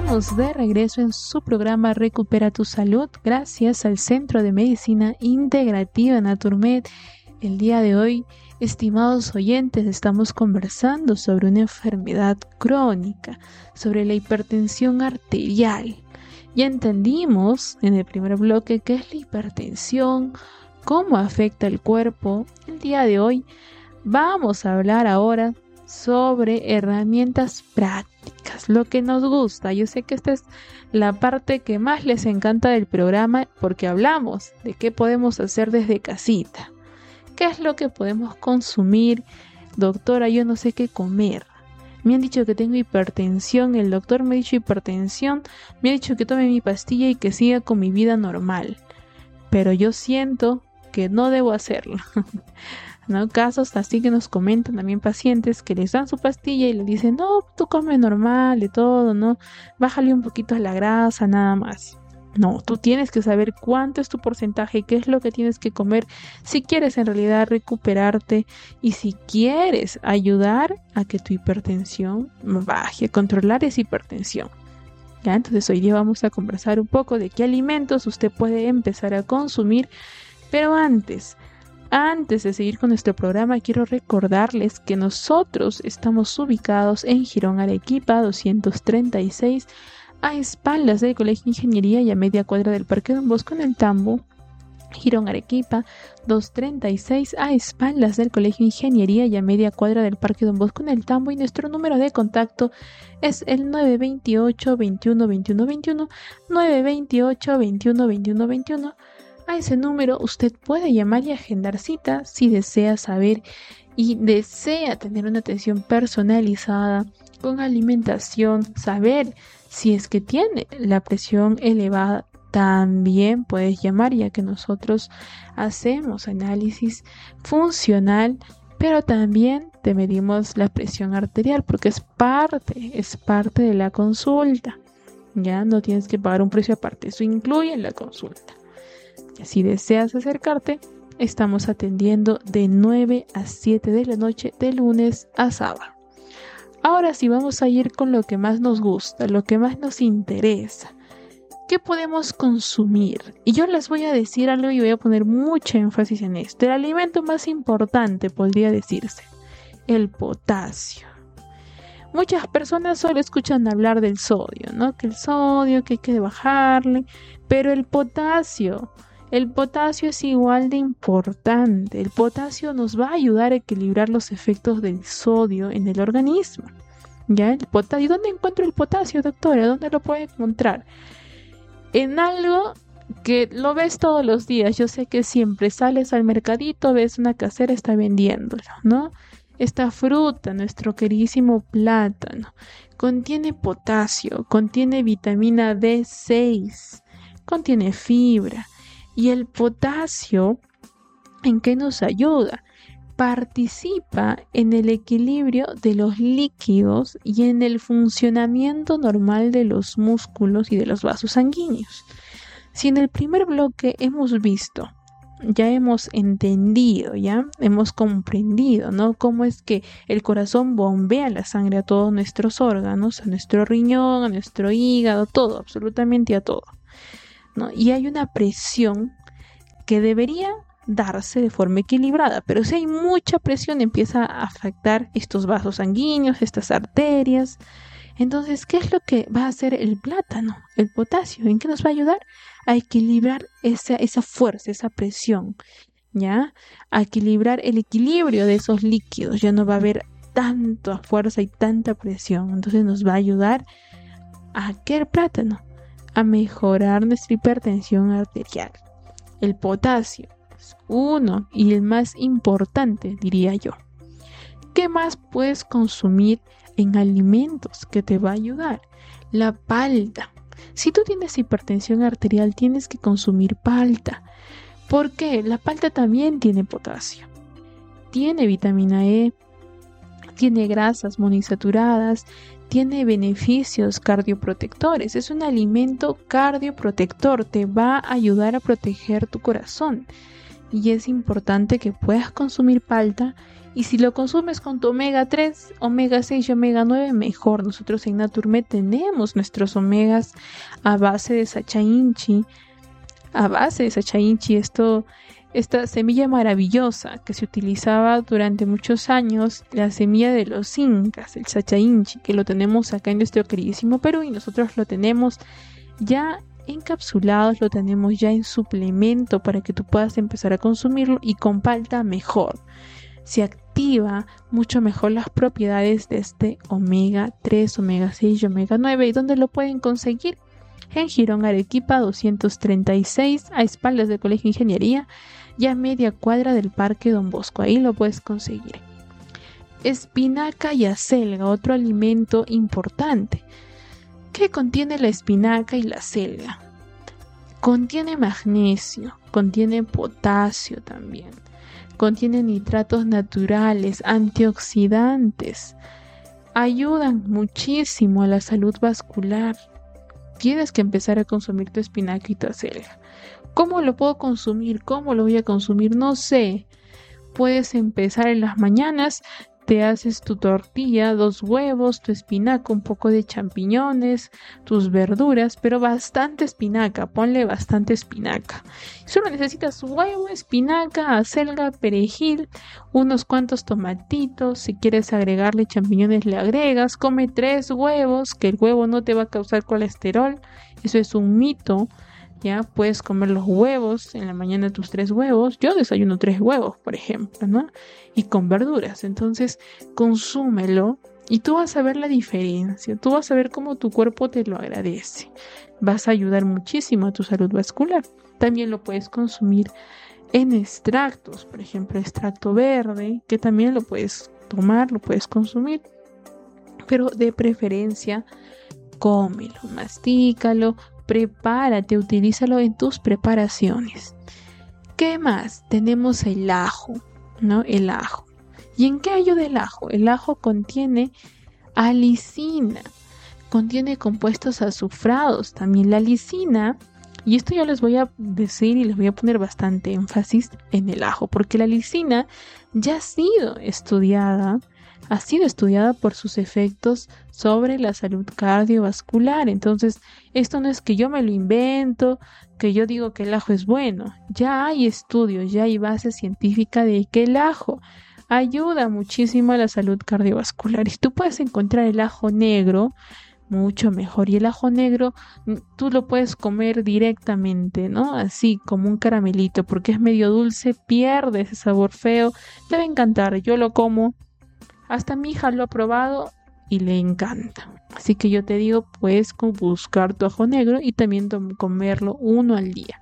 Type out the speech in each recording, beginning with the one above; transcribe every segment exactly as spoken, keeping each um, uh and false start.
estamos de regreso en su programa Recupera tu Salud, gracias al Centro de Medicina Integrativa Naturmed. El día de hoy, estimados oyentes, estamos conversando sobre una enfermedad crónica, sobre la hipertensión arterial. Ya entendimos en el primer bloque qué es la hipertensión, cómo afecta el cuerpo. El día de hoy vamos a hablar ahora sobre herramientas prácticas, lo que nos gusta. Yo sé que esta es la parte que más les encanta del programa porque hablamos de qué podemos hacer desde casita. ¿Qué es lo que podemos consumir? Doctora, yo no sé qué comer. Me han dicho que tengo hipertensión, el doctor me ha dicho hipertensión, me ha dicho que tome mi pastilla y que siga con mi vida normal. Pero yo siento que no debo hacerlo. ¿No? Casos así que nos comentan también pacientes que les dan su pastilla y le dicen, no, tú come normal y todo, ¿no? Bájale un poquito a la grasa, nada más. No, tú tienes que saber cuánto es tu porcentaje y qué es lo que tienes que comer si quieres en realidad recuperarte y si quieres ayudar a que tu hipertensión baje, a controlar esa hipertensión. ¿Ya? Entonces hoy día vamos a conversar un poco de qué alimentos usted puede empezar a consumir, pero antes... Antes de seguir con nuestro programa, quiero recordarles que nosotros estamos ubicados en Girón Arequipa doscientos treinta y seis, a espaldas del Colegio de Ingeniería y a media cuadra del Parque Don Bosco en el Tambo. Girón Arequipa doscientos treinta y seis, a espaldas del Colegio de Ingeniería y a media cuadra del Parque Don Bosco en el Tambo. Y nuestro número de contacto es el nueve dos ocho, veintiuno, veintiuno, veintiuno, nueve dos ocho, veintiuno, veintiuno, veintiuno. A ese número usted puede llamar y agendar cita si desea saber y desea tener una atención personalizada con alimentación, saber si es que tiene la presión elevada. También puedes llamar, ya que nosotros hacemos análisis funcional, pero también te medimos la presión arterial porque es parte, es parte de la consulta. Ya no tienes que pagar un precio aparte, eso incluye la consulta. Si deseas acercarte, estamos atendiendo de nueve a siete de la noche de lunes a sábado. Ahora sí vamos a ir con lo que más nos gusta, lo que más nos interesa. ¿Qué podemos consumir? Y yo les voy a decir algo y voy a poner mucho énfasis en esto. El alimento más importante podría decirse, el potasio. Muchas personas solo escuchan hablar del sodio, ¿no? Que el sodio, que hay que bajarle, pero el potasio... El potasio es igual de importante. El potasio nos va a ayudar a equilibrar los efectos del sodio en el organismo. ¿Ya? El potasio. ¿Dónde encuentro el potasio, doctora? ¿Dónde lo puedo encontrar? En algo que lo ves todos los días. Yo sé que siempre sales al mercadito, ves una casera, está vendiéndolo, ¿no? Esta fruta, nuestro queridísimo plátano, contiene potasio, contiene vitamina B seis, contiene fibra. Y el potasio, ¿en qué nos ayuda? Participa en el equilibrio de los líquidos y en el funcionamiento normal de los músculos y de los vasos sanguíneos. Si en el primer bloque hemos visto, ya hemos entendido, ya hemos comprendido, ¿no? Cómo es que el corazón bombea la sangre a todos nuestros órganos, a nuestro riñón, a nuestro hígado, todo, absolutamente a todo, ¿no? Y hay una presión que debería darse de forma equilibrada, pero si hay mucha presión empieza a afectar estos vasos sanguíneos, estas arterias. Entonces, ¿qué es lo que va a hacer el plátano, el potasio? ¿En qué nos va a ayudar? A equilibrar esa, esa fuerza, esa presión, ¿ya? A equilibrar el equilibrio de esos líquidos. Ya no va a haber tanta fuerza y tanta presión. Entonces nos va a ayudar a ¿qué el plátano? A mejorar nuestra hipertensión arterial. El potasio es uno y el más importante, diría yo. ¿Qué más puedes consumir en alimentos que te va a ayudar? La palta. Si tú tienes hipertensión arterial, tienes que consumir palta. ¿Por qué? La palta también tiene potasio. Tiene vitamina E, tiene grasas monoinsaturadas, tiene beneficios cardioprotectores. Es un alimento cardioprotector, te va a ayudar a proteger tu corazón. y es importante que puedas consumir palta. Y si lo consumes con tu omega tres, omega seis y omega nueve, mejor. Nosotros en Naturmed tenemos nuestros omegas a base de sacha inchi, a base de sacha inchi, esto, esta semilla maravillosa que se utilizaba durante muchos años, la semilla de los incas, el sacha inchi, que lo tenemos acá en nuestro queridísimo Perú, y nosotros lo tenemos ya encapsulados, lo tenemos ya en suplemento para que tú puedas empezar a consumirlo, y con palta mejor. Se activa mucho mejor las propiedades de este omega tres, omega seis y omega nueve. ¿Y dónde lo pueden conseguir? En Girón Arequipa doscientos treinta y seis, a espaldas del Colegio de Ingeniería, y a media cuadra del Parque Don Bosco. Ahí lo puedes conseguir. Espinaca y acelga, otro alimento importante. ¿Qué contiene la espinaca y la acelga? Contiene magnesio, contiene potasio también. Contiene nitratos naturales, antioxidantes, ayudan muchísimo a la salud vascular. Tienes que empezar a consumir tu espinaca y tu acelga. ¿Cómo lo puedo consumir? ¿Cómo lo voy a consumir? No sé. Puedes empezar en las mañanas, te haces tu tortilla, dos huevos, tu espinaca, un poco de champiñones, tus verduras, pero bastante espinaca, ponle bastante espinaca. Solo necesitas huevo, espinaca, acelga, perejil, unos cuantos tomatitos. Si quieres agregarle champiñones, le agregas. Come tres huevos, que el huevo no te va a causar colesterol. Eso es un mito. Ya puedes comer los huevos en la mañana, tus tres huevos. Yo desayuno tres huevos, por ejemplo, ¿no? Y con verduras. Entonces, consúmelo y tú vas a ver la diferencia. Tú vas a ver cómo tu cuerpo te lo agradece. Vas a ayudar muchísimo a tu salud vascular. También lo puedes consumir en extractos, por ejemplo, extracto verde, que también lo puedes tomar, lo puedes consumir. Pero de preferencia, cómelo, mastícalo. Prepárate, utilízalo en tus preparaciones. ¿Qué más? Tenemos el ajo, ¿no? El ajo. ¿Y en qué ayuda el ajo? El ajo contiene alicina, contiene compuestos azufrados. También la alicina, y esto yo les voy a decir y les voy a poner bastante énfasis en el ajo, porque la alicina ya ha sido estudiada, ha sido estudiada por sus efectos sobre la salud cardiovascular. Entonces, esto no es que yo me lo invento, que yo digo que el ajo es bueno. Ya hay estudios, ya hay base científica de que el ajo ayuda muchísimo a la salud cardiovascular. Y tú puedes encontrar el ajo negro, mucho mejor. Y el ajo negro tú lo puedes comer directamente, ¿no? Así como un caramelito, porque es medio dulce, pierde ese sabor feo. Te va a encantar, yo lo como. Hasta mi hija lo ha probado y le encanta. Así que yo te digo, puedes buscar tu ajo negro y también comerlo uno al día.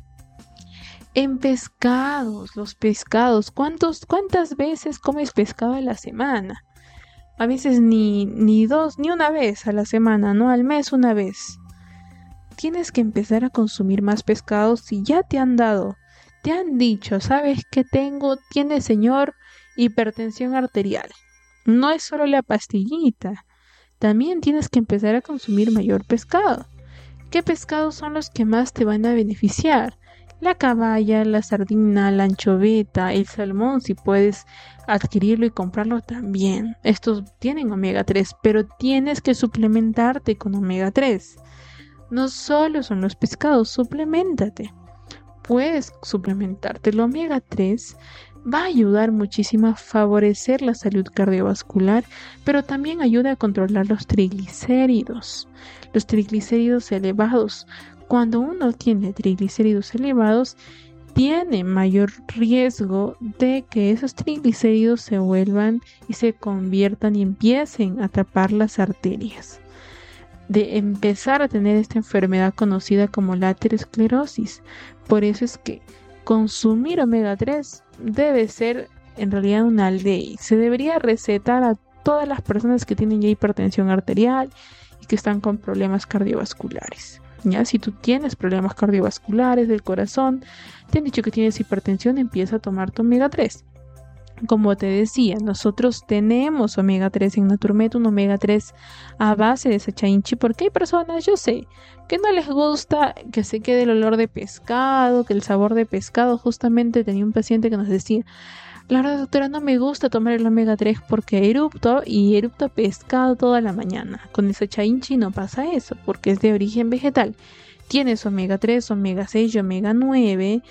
En pescados, los pescados, ¿cuántos, ¿cuántas veces comes pescado a la semana? A veces ni, ni dos, ni una vez a la semana, ¿no? Al mes una vez. Tienes que empezar a consumir más pescados si ya te han dado, te han dicho, ¿sabes qué tengo? Tiene, señor, hipertensión arterial. No es solo la pastillita, también tienes que empezar a consumir mayor pescado. ¿Qué pescados son los que más te van a beneficiar? La caballa, la sardina, la anchoveta, el salmón, si puedes adquirirlo y comprarlo también. Estos tienen omega tres, pero tienes que suplementarte con omega tres. No solo son los pescados, supleméntate. Puedes suplementarte. El omega tres va a ayudar muchísimo a favorecer la salud cardiovascular, pero también ayuda a controlar los triglicéridos. Los triglicéridos elevados. Cuando uno tiene triglicéridos elevados, tiene mayor riesgo de que esos triglicéridos se vuelvan y se conviertan y empiecen a tapar las arterias. De empezar a tener esta enfermedad conocida como la aterosclerosis. Por eso es que consumir omega tres debe ser en realidad una ley. Se debería recetar a todas las personas que tienen ya hipertensión arterial y que están con problemas cardiovasculares. Ya, si tú tienes problemas cardiovasculares del corazón, te han dicho que tienes hipertensión, empieza a tomar tu omega tres. Como te decía, nosotros tenemos omega tres en Naturmed, un omega tres a base de sachainchi, porque hay personas, yo sé, que no les gusta que se quede el olor de pescado, que el sabor de pescado. Justamente tenía un paciente que nos decía: la verdad, doctora, no me gusta tomar el omega tres porque erupto y erupto pescado toda la mañana. Con el sachainchi no pasa eso, porque es de origen vegetal. Tienes omega tres, omega seis y omega nueve.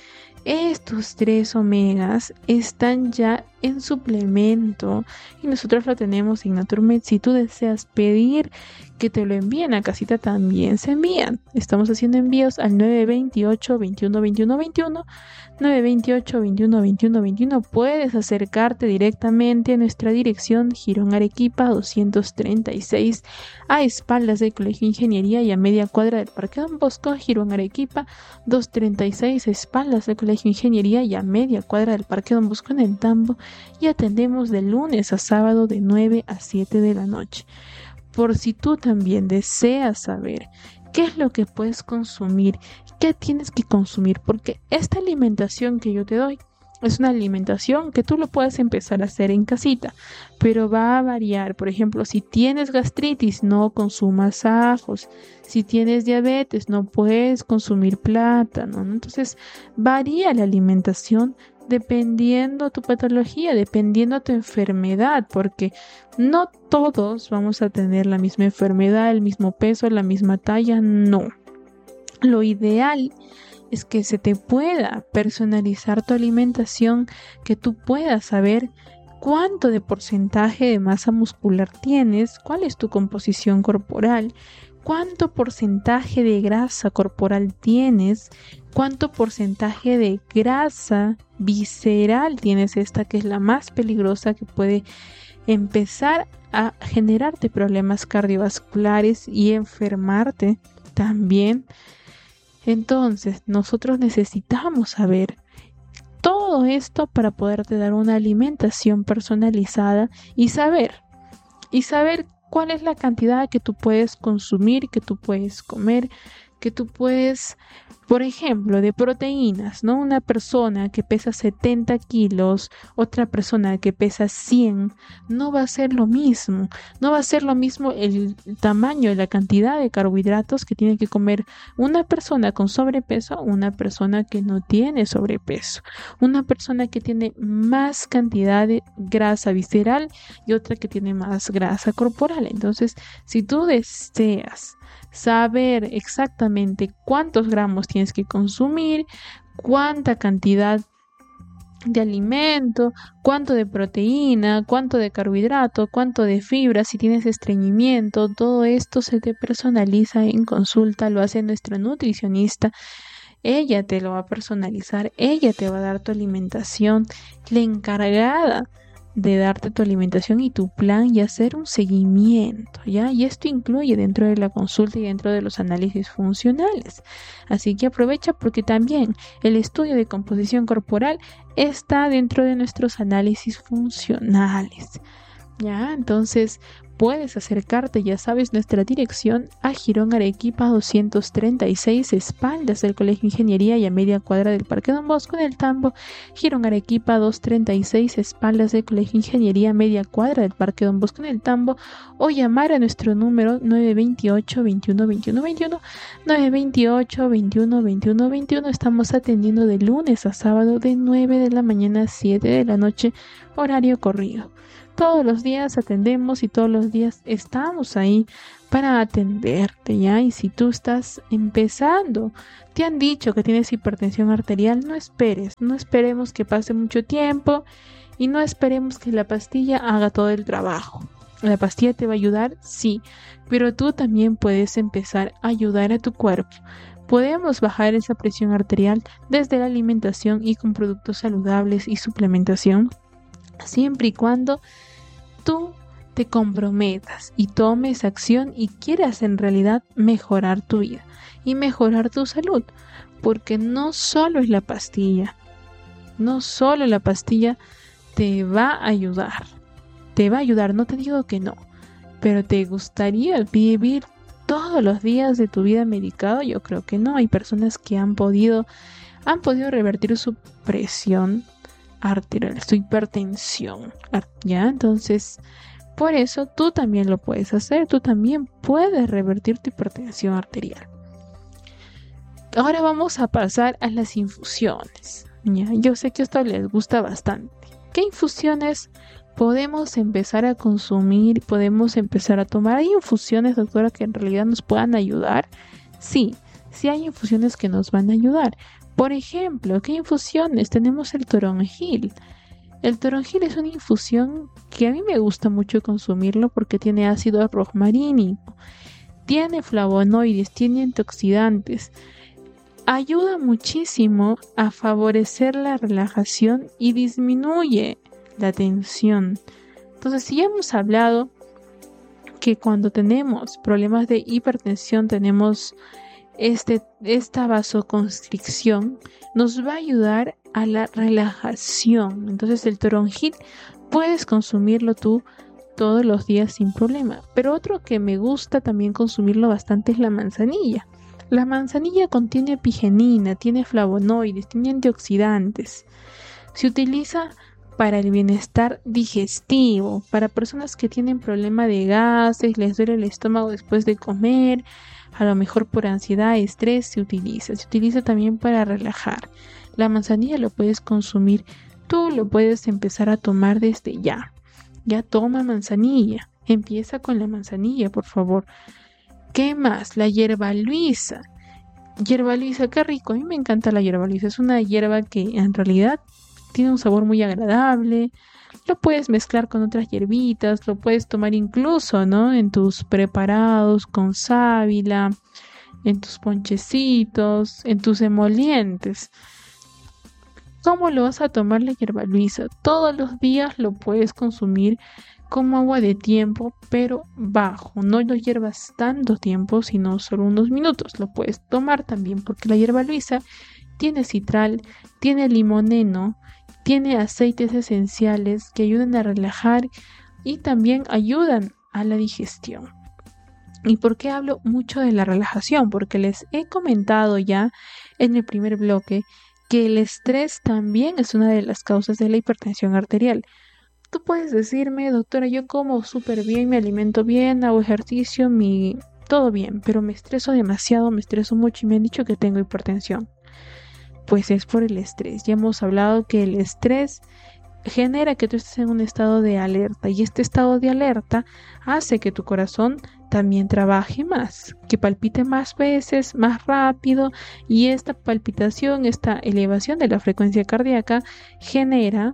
Estos tres omegas están ya en suplemento y nosotros lo tenemos en Naturmed. Si tú deseas pedir que te lo envíen a casita, también se envían. Estamos haciendo envíos al nueve veintiocho, veintiuno, veintiuno, veintiuno, nueve veintiocho, veintiuno, veintiuno, veintiuno. Puedes acercarte directamente a nuestra dirección Girón Arequipa doscientos treinta y seis, a espaldas del Colegio de Ingeniería y a media cuadra del Parque Don Bosco. Girón Arequipa doscientos treinta y seis, a espaldas del Colegio de Ingeniería y a media cuadra del Parque Don Bosco en el Tambo, y atendemos de lunes a sábado de nueve a siete de la noche. Por si tú también deseas saber qué es lo que puedes consumir, qué tienes que consumir, porque esta alimentación que yo te doy es una alimentación que tú lo puedes empezar a hacer en casita, pero va a variar. Por ejemplo, si tienes gastritis, no consumas ajos. Si tienes diabetes, no puedes consumir plátano, ¿no? Entonces, varía la alimentación dependiendo tu patología, dependiendo tu enfermedad, porque no todos vamos a tener la misma enfermedad, el mismo peso, la misma talla, no. Lo ideal es que se te pueda personalizar tu alimentación, que tú puedas saber cuánto de porcentaje de masa muscular tienes, cuál es tu composición corporal, cuánto porcentaje de grasa corporal tienes, cuánto porcentaje de grasa visceral tienes, esta que es la más peligrosa, que puede empezar a generarte problemas cardiovasculares y enfermarte también. Entonces, nosotros necesitamos saber todo esto para poderte dar una alimentación personalizada y saber, y saber cuál es la cantidad que tú puedes consumir, que tú puedes comer, que tú puedes, por ejemplo, de proteínas, ¿no? Una persona que pesa setenta kilos, otra persona que pesa cien, no va a ser lo mismo. No va a ser lo mismo el tamaño y la cantidad de carbohidratos que tiene que comer una persona con sobrepeso, una persona que no tiene sobrepeso, una persona que tiene más cantidad de grasa visceral y otra que tiene más grasa corporal. Entonces, si tú deseas saber exactamente cuántos gramos tienes que consumir, cuánta cantidad de alimento, cuánto de proteína, cuánto de carbohidrato, cuánto de fibra, si tienes estreñimiento, todo esto se te personaliza en consulta, lo hace nuestra nutricionista. Ella te lo va a personalizar, ella te va a dar tu alimentación, la encargada de darte tu alimentación y tu plan y hacer un seguimiento, ¿ya? Y esto incluye dentro de la consulta y dentro de los análisis funcionales. Así que aprovecha, porque también el estudio de composición corporal está dentro de nuestros análisis funcionales, ¿ya? Entonces, puedes acercarte, ya sabes, nuestra dirección a Girón Arequipa doscientos treinta y seis, espaldas del Colegio de Ingeniería y a media cuadra del Parque Don Bosco en el Tambo. Girón Arequipa doscientos treinta y seis, espaldas del Colegio de Ingeniería, media cuadra del Parque Don Bosco en el Tambo, o llamar a nuestro número nueve veintiocho, veintiuno, veintiuno, veintiuno, nueve veintiocho, veintiuno, veintiuno, veintiuno. Estamos atendiendo de lunes a sábado de nueve de la mañana a siete de la noche, horario corrido. Todos los días atendemos y todos los días estamos ahí para atenderte, ¿ya? Y si tú estás empezando, te han dicho que tienes hipertensión arterial, no esperes, no esperemos que pase mucho tiempo y no esperemos que la pastilla haga todo el trabajo. La pastilla te va a ayudar, sí, pero tú también puedes empezar a ayudar a tu cuerpo. Podemos bajar esa presión arterial desde la alimentación y con productos saludables y suplementación, siempre y cuando tú te comprometas y tomes acción y quieras en realidad mejorar tu vida y mejorar tu salud, porque no solo es la pastilla, no solo la pastilla te va a ayudar, te va a ayudar, no te digo que no, pero ¿te gustaría vivir todos los días de tu vida medicado? Yo creo que no. Hay personas que han podido, han podido revertir su presión arterial, tu hipertensión, ¿ya? Entonces, por eso tú también lo puedes hacer, tú también puedes revertir tu hipertensión arterial. Ahora vamos a pasar a las infusiones, ¿ya? Yo sé que esto les gusta bastante. ¿Qué infusiones podemos empezar a consumir? ¿Podemos empezar a tomar? ¿Hay infusiones, doctora, que en realidad nos puedan ayudar? Sí, sí hay infusiones que nos van a ayudar. Por ejemplo, ¿qué infusiones? Tenemos el toronjil. El toronjil es una infusión que a mí me gusta mucho consumirlo porque tiene ácido rosmarínico, tiene flavonoides, tiene antioxidantes. Ayuda muchísimo a favorecer la relajación y disminuye la tensión. Entonces, si ya hemos hablado que cuando tenemos problemas de hipertensión tenemos este, esta vasoconstricción, nos va a ayudar a la relajación. Entonces, el toronjil puedes consumirlo tú todos los días sin problema. Pero otro que me gusta también consumirlo bastante es la manzanilla. La manzanilla contiene epigenina, tiene flavonoides, tiene antioxidantes. Se utiliza para el bienestar digestivo, para personas que tienen problema de gases, les duele el estómago después de comer, a lo mejor por ansiedad, estrés, se utiliza. Se utiliza también para relajar. La manzanilla lo puedes consumir, tú lo puedes empezar a tomar desde ya. Ya toma manzanilla, empieza con la manzanilla, por favor. ¿Qué más? La hierba luisa. Hierba luisa, qué rico. A mí me encanta la hierba luisa. Es una hierba que en realidad tiene un sabor muy agradable. Lo puedes mezclar con otras hierbitas. Lo puedes tomar incluso, ¿no? En tus preparados con sábila, en tus ponchecitos, en tus emolientes. ¿Cómo lo vas a tomar la hierba luisa? Todos los días lo puedes consumir como agua de tiempo, pero bajo. No lo hiervas tanto tiempo, sino solo unos minutos. Lo puedes tomar también porque la hierba luisa tiene citral, tiene limoneno, tiene aceites esenciales que ayudan a relajar y también ayudan a la digestión. ¿Y por qué hablo mucho de la relajación? Porque les he comentado ya en el primer bloque que el estrés también es una de las causas de la hipertensión arterial. Tú puedes decirme, doctora, yo como súper bien, me alimento bien, hago ejercicio, mi... todo bien, pero me estreso demasiado, me estreso mucho y me han dicho que tengo hipertensión. Pues es por el estrés. Ya hemos hablado que el estrés genera que tú estés en un estado de alerta y este estado de alerta hace que tu corazón también trabaje más, que palpite más veces, más rápido, y esta palpitación, esta elevación de la frecuencia cardíaca genera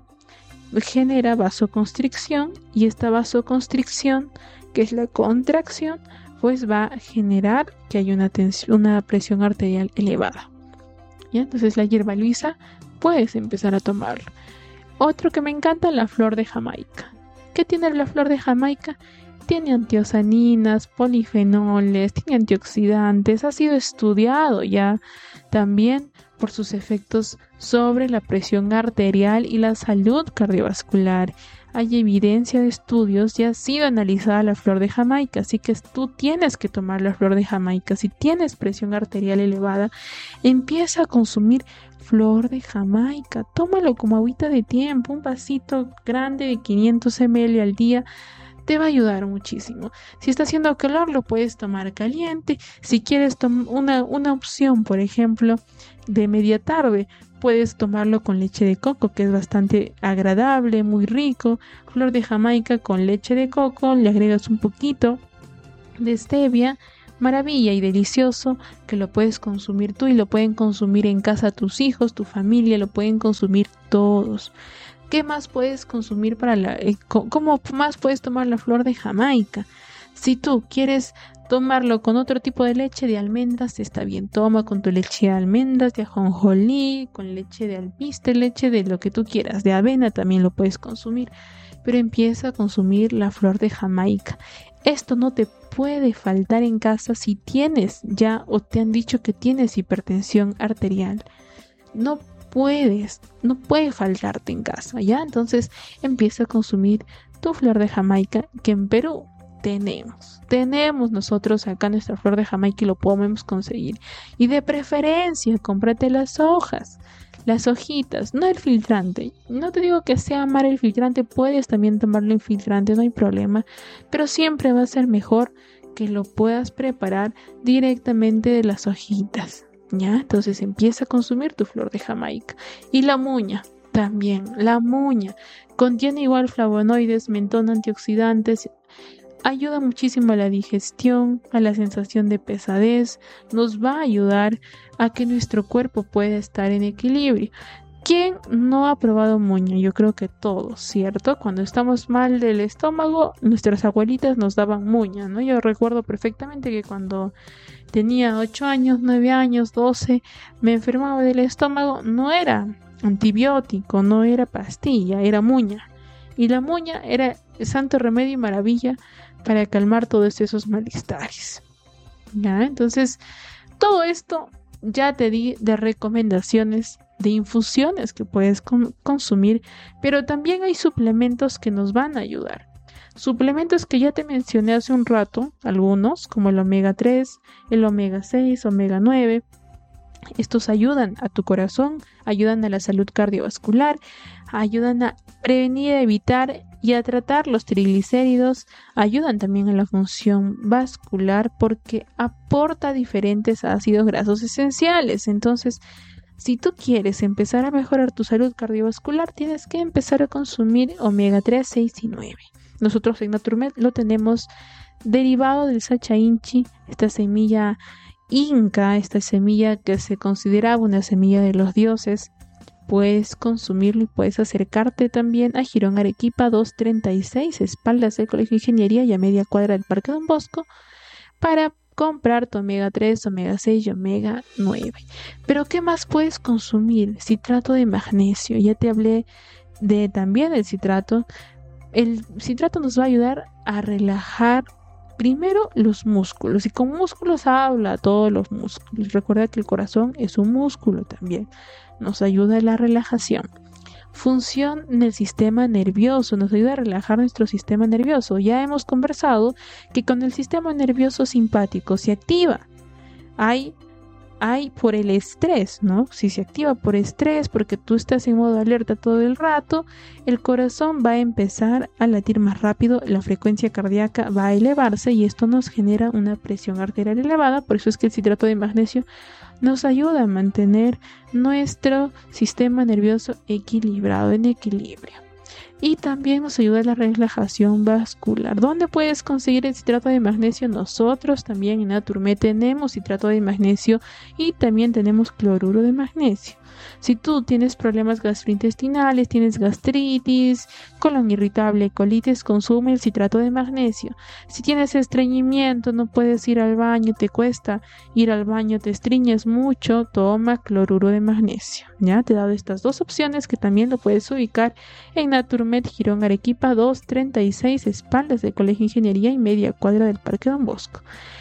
genera vasoconstricción y esta vasoconstricción, que es la contracción, pues va a generar que haya una, tensión, una presión arterial elevada. ¿Ya? Entonces la hierba luisa puedes empezar a tomarlo. Otro que me encanta, la flor de Jamaica. ¿Qué tiene la flor de Jamaica? Tiene antiocianinas, polifenoles, tiene antioxidantes, ha sido estudiado ya también por sus efectos sobre la presión arterial y la salud cardiovascular. Hay evidencia de estudios, ya ha sido analizada la flor de Jamaica, así que tú tienes que tomar la flor de Jamaica. Si tienes presión arterial elevada, empieza a consumir flor de Jamaica. Tómalo como agüita de tiempo, un vasito grande de quinientos mililitros al día. Te va a ayudar muchísimo. Si está haciendo calor, lo puedes tomar caliente. Si quieres tom- una, una opción, por ejemplo, de media tarde, puedes tomarlo con leche de coco, que es bastante agradable, muy rico. Flor de Jamaica con leche de coco, le agregas un poquito de stevia, maravilla y delicioso, que lo puedes consumir tú y lo pueden consumir en casa tus hijos, tu familia, lo pueden consumir todos. ¿Qué más puedes consumir para la... Eh, ¿Cómo más puedes tomar la flor de Jamaica? Si tú quieres tomarlo con otro tipo de leche de almendras, está bien. Toma con tu leche de almendras, de ajonjolí, con leche de alpiste, leche de lo que tú quieras. De avena también lo puedes consumir. Pero empieza a consumir la flor de Jamaica. Esto no te puede faltar en casa si tienes ya o te han dicho que tienes hipertensión arterial. No puedes, no puede faltarte en casa, ¿ya? Entonces empieza a consumir tu flor de Jamaica, que en Perú tenemos. Tenemos nosotros acá nuestra flor de Jamaica y lo podemos conseguir. Y de preferencia, cómprate las hojas. las hojitas, no el filtrante. No te digo que sea mal el filtrante, puedes también tomarlo en filtrante, no hay problema, pero siempre va a ser mejor que lo puedas preparar directamente de las hojitas, ¿ya? Entonces empieza a consumir tu flor de Jamaica. Y la muña, también, la muña contiene igual flavonoides, mentón, antioxidantes, ayuda muchísimo a la digestión, a la sensación de pesadez, nos va a ayudar a que nuestro cuerpo pueda estar en equilibrio. ¿Quién no ha probado muña? Yo creo que todos, ¿cierto? Cuando estamos mal del estómago, nuestras abuelitas nos daban muña, ¿no? Yo recuerdo perfectamente que cuando tenía ocho años, nueve años, doce, me enfermaba del estómago, no era antibiótico, no era pastilla, era muña. Y la muña era el santo remedio y maravilla para calmar todos esos malestares, ¿ya? Entonces, todo esto ya te di de recomendaciones de infusiones que puedes com- consumir, pero también hay suplementos que nos van a ayudar. Suplementos que ya te mencioné hace un rato, algunos como el omega tres, el omega seis, omega nueve. Estos ayudan a tu corazón, ayudan a la salud cardiovascular, ayudan a prevenir, evitar y a tratar los triglicéridos, ayudan también a la función vascular porque aporta diferentes ácidos grasos esenciales. Entonces, si tú quieres empezar a mejorar tu salud cardiovascular, tienes que empezar a consumir omega tres, seis y nueve. Nosotros en Naturmed lo tenemos derivado del Sacha Inchi, esta semilla inca, esta semilla que se consideraba una semilla de los dioses. Puedes consumirlo y puedes acercarte también a Girón Arequipa doscientos treinta y seis, espaldas del Colegio de Ingeniería y a media cuadra del Parque Don Bosco, para comprar tu omega tres, omega seis y omega nueve. Pero ¿qué más puedes consumir? Citrato de magnesio. Ya te hablé de también el citrato. El citrato nos va a ayudar a relajar primero los músculos. Y con músculos habla todos los músculos. Recuerda que el corazón es un músculo también. Nos ayuda a la relajación. Función en el sistema nervioso, nos ayuda a relajar nuestro sistema nervioso. Ya hemos conversado que con el sistema nervioso simpático se activa. Hay, hay por el estrés, ¿no? Si se activa por estrés, porque tú estás en modo alerta todo el rato, el corazón va a empezar a latir más rápido, la frecuencia cardíaca va a elevarse y esto nos genera una presión arterial elevada. Por eso es que el citrato de magnesio nos ayuda a mantener nuestro sistema nervioso equilibrado, en equilibrio. Y también nos ayuda a la relajación vascular. ¿Dónde puedes conseguir el citrato de magnesio? Nosotros también en Naturmed tenemos citrato de magnesio y también tenemos cloruro de magnesio. Si tú tienes problemas gastrointestinales, tienes gastritis, colon irritable, colitis, consume el citrato de magnesio. Si tienes estreñimiento, no puedes ir al baño, te cuesta ir al baño, te estriñes mucho, toma cloruro de magnesio. Ya te he dado estas dos opciones que también lo puedes ubicar en Naturmed, Girón Arequipa doscientos treinta y seis, espaldas del Colegio de Ingeniería y media cuadra del Parque Don Bosco.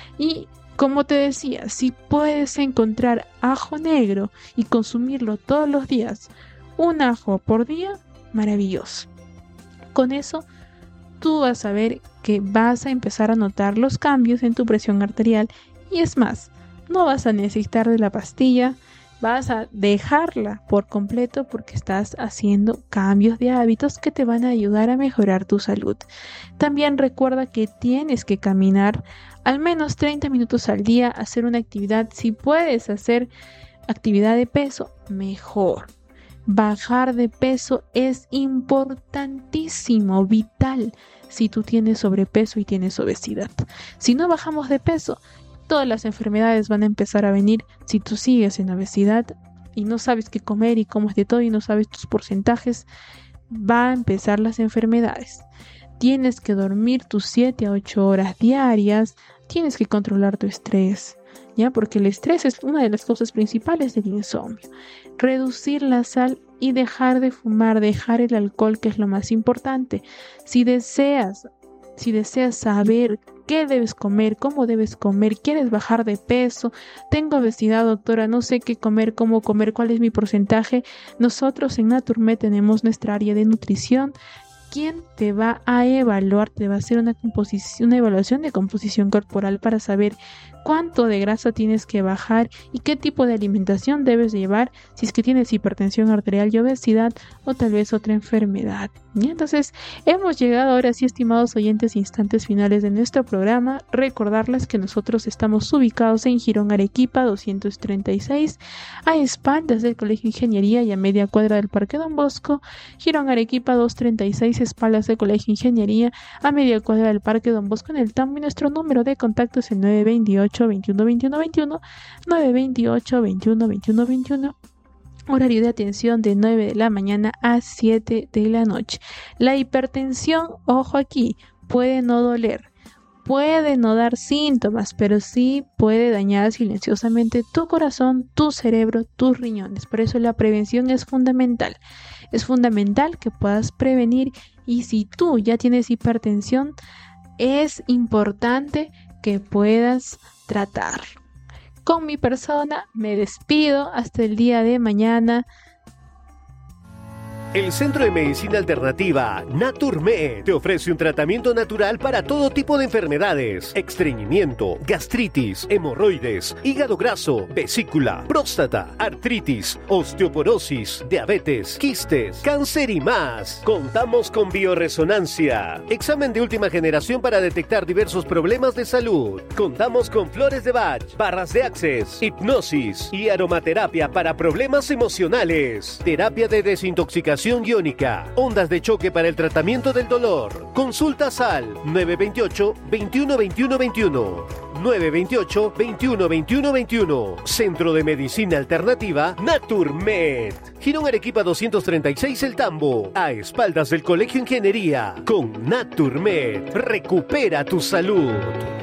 Y como te decía, si puedes encontrar ajo negro y consumirlo todos los días, un ajo por día, maravilloso. Con eso, tú vas a ver que vas a empezar a notar los cambios en tu presión arterial y es más, no vas a necesitar de la pastilla, vas a dejarla por completo porque estás haciendo cambios de hábitos que te van a ayudar a mejorar tu salud. También recuerda que tienes que caminar al menos treinta minutos al día, hacer una actividad. Si puedes hacer actividad de peso, mejor. Bajar de peso es importantísimo, vital, si tú tienes sobrepeso y tienes obesidad. Si no bajamos de peso, todas las enfermedades van a empezar a venir. Si tú sigues en obesidad y no sabes qué comer y comes de todo y no sabes tus porcentajes, va a empezar las enfermedades. Tienes que dormir tus siete a ocho horas diarias, tienes que controlar tu estrés, ¿ya? Porque el estrés es una de las causas principales del insomnio. Reducir la sal y dejar de fumar, dejar el alcohol, que es lo más importante. Si deseas, si deseas saber qué debes comer, cómo debes comer, quieres bajar de peso, tengo obesidad, doctora, no sé qué comer, cómo comer, cuál es mi porcentaje, nosotros en Naturmed tenemos nuestra área de nutrición. ¿Quién te va a evaluar? Te va a hacer una composición, una evaluación de composición corporal para saber cuánto de grasa tienes que bajar y qué tipo de alimentación debes llevar si es que tienes hipertensión arterial y obesidad o tal vez otra enfermedad. Y entonces hemos llegado ahora sí, estimados oyentes, instantes finales de nuestro programa. Recordarles que nosotros estamos ubicados en Girón Arequipa doscientos treinta y seis, a espaldas del Colegio de Ingeniería y a media cuadra del Parque Don Bosco. Girón Arequipa doscientos treinta y seis, espaldas del Colegio de Ingeniería, a media cuadra del Parque Don Bosco en el Tambo, y nuestro número de contacto es el nueve veintiocho, veintiuno veintiuno veintiuno, nueve veintiocho, veintiuno veintiuno veintiuno. Horario de atención de nueve de la mañana a siete de la noche. La hipertensión, ojo aquí, puede no doler, puede no dar síntomas, pero sí puede dañar silenciosamente tu corazón, tu cerebro, tus riñones. Por eso la prevención es fundamental. Es fundamental que puedas prevenir, y si tú ya tienes hipertensión, es importante que puedas tratar. Con mi persona me despido hasta el día de mañana. El Centro de Medicina Alternativa Naturmed te ofrece un tratamiento natural para todo tipo de enfermedades: estreñimiento, gastritis, hemorroides, hígado graso, vesícula, próstata, artritis, osteoporosis, diabetes, quistes, cáncer y más. Contamos con bioresonancia, examen de última generación para detectar diversos problemas de salud. Contamos con flores de Bach, barras de Access, hipnosis y aromaterapia para problemas emocionales, terapia de desintoxicación iónica, ondas de choque para el tratamiento del dolor. Consultas al nueve veintiocho, veintiuno veintiuno veintiuno. nueve veintiocho, veintiuno veintiuno veintiuno. Centro de Medicina Alternativa Naturmed. Girón Arequipa doscientos treinta y seis El Tambo, a espaldas del Colegio de Ingeniería. Con Naturmed, recupera tu salud.